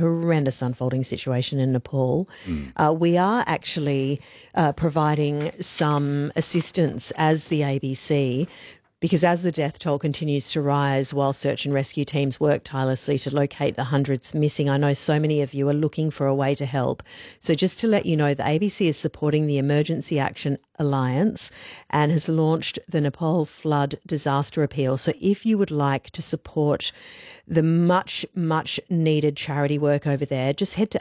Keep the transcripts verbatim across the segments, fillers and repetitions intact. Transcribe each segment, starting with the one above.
horrendous unfolding situation in Nepal. Mm. Uh, we are actually uh, providing some assistance as the A B C, because as the death toll continues to rise while search and rescue teams work tirelessly to locate the hundreds missing, I know so many of you are looking for a way to help. So just to let you know, the A B C is supporting the Emergency Action Alliance and has launched the Nepal Flood Disaster Appeal. So if you would like to support the much, much needed charity work over there, just head to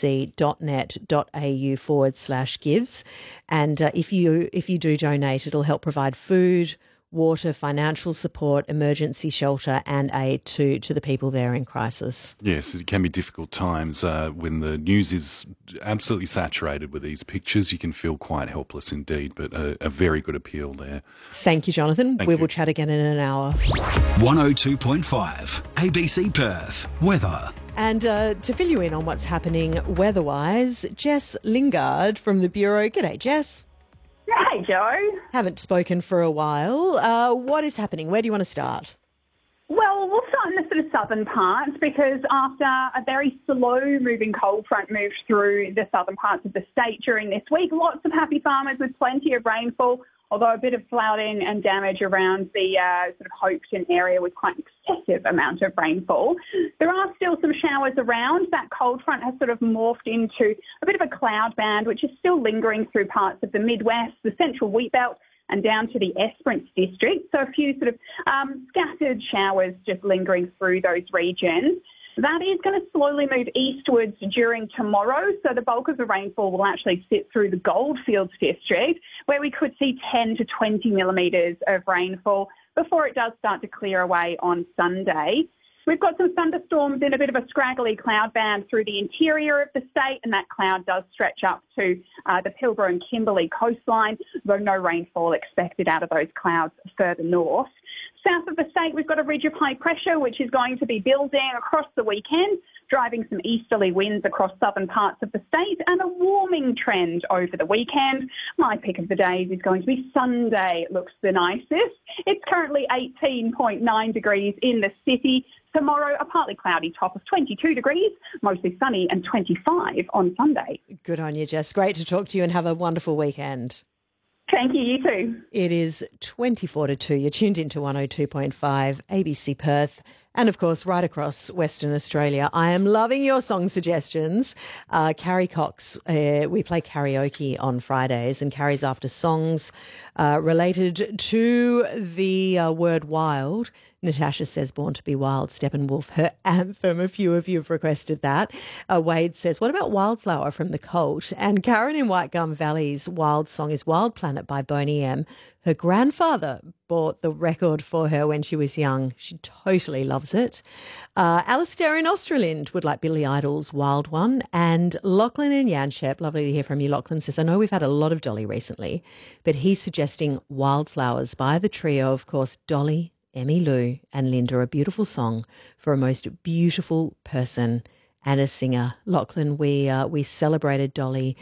abc.net.au forward slash gives. And uh, if you if you do donate, it'll help provide food, water, financial support, emergency shelter and aid to, to the people there in crisis. Yes, it can be difficult times uh, when the news is absolutely saturated with these pictures. You can feel quite helpless indeed, but a, a very good appeal there. Thank you, Jonathan. Thank we you. will chat again in an hour. one oh two point five A B C Perth. Weather. And uh, to fill you in on what's happening weather-wise, Jess Lingard from the Bureau. G'day, Jess. Hey, Joe. Haven't spoken for a while. Uh, what is happening? Where do you want to start? Well, we'll start in the sort of southern parts because after a very slow-moving cold front moved through the southern parts of the state during this week, lots of happy farmers with plenty of rainfall, although a bit of flooding and damage around the uh, sort of Hopeton area with quite an excessive amount of rainfall. There are still some showers around. That cold front has sort of morphed into a bit of a cloud band, which is still lingering through parts of the Midwest, the central wheat belt, and down to the Esperance district. So a few sort of um, scattered showers just lingering through those regions. That is going to slowly move eastwards during tomorrow, so the bulk of the rainfall will actually sit through the Goldfields district, where we could see ten to twenty millimetres of rainfall before it does start to clear away on Sunday. We've got some thunderstorms in a bit of a scraggly cloud band through the interior of the state, and that cloud does stretch up to uh, the Pilbara and Kimberley coastline, though no rainfall expected out of those clouds further north. South of the state, we've got a ridge of high pressure, which is going to be building across the weekend, driving some easterly winds across southern parts of the state and a warming trend over the weekend. My pick of the days is going to be Sunday. It looks the nicest. It's currently eighteen point nine degrees in the city. Tomorrow, a partly cloudy top of twenty-two degrees, mostly sunny, and twenty-five on Sunday. Good on you, Jess. Great to talk to you and have a wonderful weekend. Thank you, you too. It is twenty-four to two. You're tuned into one oh two point five A B C Perth and, of course, right across Western Australia. I am loving your song suggestions. Uh, Carrie Cox, uh, we play karaoke on Fridays, and Carrie's after songs uh, related to the uh, word wild. Natasha says Born to be Wild, Steppenwolf, her anthem. A few of you have requested that. Uh, Wade says, what about Wildflower from The Cult? And Karen in White Gum Valley's wild song is Wild Planet by Boney M. Her grandfather bought the record for her when she was young. She totally loves it. Uh, Alistair in Australind would like Billy Idol's Wild One. And Lachlan in Yanchep, lovely to hear from you, Lachlan, says, I know we've had a lot of Dolly recently, but he's suggesting Wildflowers by the trio, of course, Dolly, Emmy Lou and Linda, a beautiful song for a most beautiful person and a singer. Lachlan, we uh, we celebrated Dolly,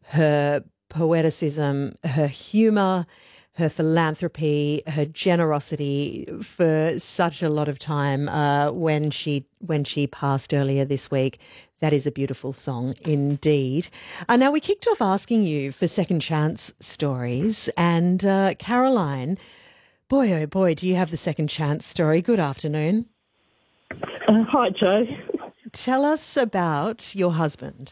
her poeticism, her humour, her philanthropy, her generosity for such a lot of time uh, when she when she passed earlier this week. That is a beautiful song indeed. Uh, now, we kicked off asking you for second chance stories, and uh, Caroline, boy, oh boy, do you have the second chance story. Good afternoon. Uh, hi, Joe. Tell us about your husband.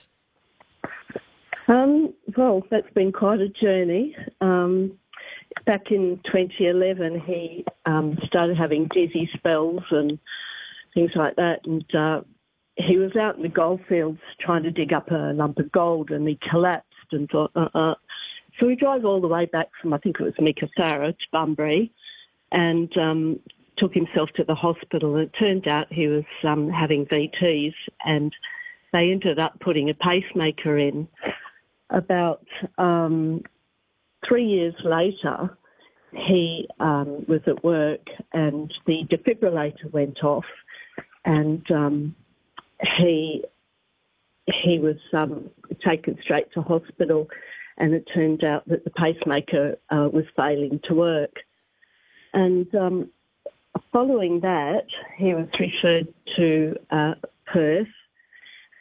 Um, well, that's been quite a journey. Um, back in twenty eleven, he um, started having dizzy spells and things like that, and uh, he was out in the goldfields trying to dig up a lump of gold, and he collapsed and thought, uh-uh. So we drove all the way back from, I think it was Meekatharra to Bunbury, and um, took himself to the hospital. And it turned out he was um, having V Ts, and they ended up putting a pacemaker in. About um, three years later, he um, was at work and the defibrillator went off, and um, he he was um, taken straight to hospital, and it turned out that the pacemaker uh, was failing to work. And um, following that, he was referred to uh, Perth,